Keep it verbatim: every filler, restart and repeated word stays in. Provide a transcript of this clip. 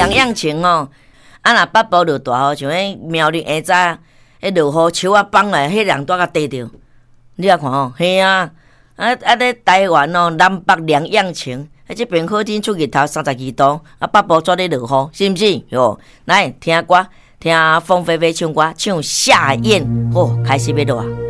两样情哦。啊，若北部落大雨，像迄苗栗下早，迄落雨树啊放来，迄人拄甲地着。你啊看哦，嘿啊，啊啊咧台湾哦，南北两样情。啊，这边好天出日头三十二度，啊北部做咧落雨，是毋是？哟，来听歌，听凤飞飞唱歌，唱夏燕，哦，开始要落啊。